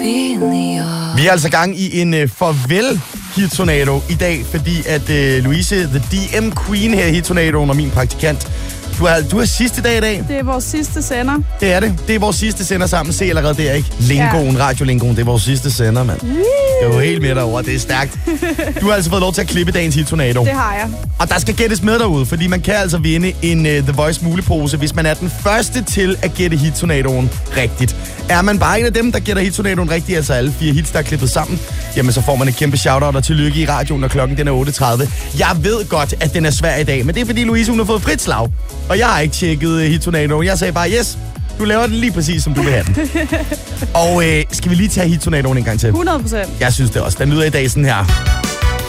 Vi er altså gang i en farvel hit-tornado i dag, fordi at Louise, the DM Queen her i hit-tornadoen, og min praktikant, du er sidste dag i dag. Det er vores sidste sender. Det er det. Det er vores sidste sender sammen. Se allerede der, ikke? Lingoen, radiolingoen, det er vores sidste sender, mand. Det er jo helt med derovre, det er stærkt. Du har altså fået lov til at klippe dagens hit-tornado. Det har jeg. Og der skal gættes med derude, fordi man kan altså vinde en The Voice mulepose, hvis man er den første til at gætte hit-tornadoen rigtigt. Er man bare en af dem, der gætter hit-tornadoen rigtigt, altså alle 4 hits, der er klippet sammen, jamen så får man et kæmpe shout-out og tillykke i radioen, når klokken den er 8.30. Jeg ved godt, at den er svær i dag, men det er fordi Louise, hun har fået frit slag. Og jeg har ikke tjekket hit-tornadoen. Jeg sagde bare, yes, du laver den lige præcis, som du vil have den. Og skal vi lige tage hit-tornadoen en gang til? 100%. Jeg synes det også. Den lyder i dag sådan her.